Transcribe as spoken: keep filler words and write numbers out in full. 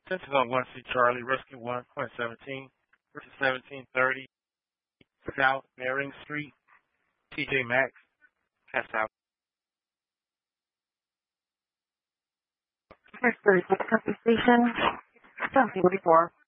Census on one C Charlie, Rescue one, point seventeen, versus seventeen thirty, South Bering Street, T J Maxx, pass out. First thirty-six compensation, seventeen forty-four.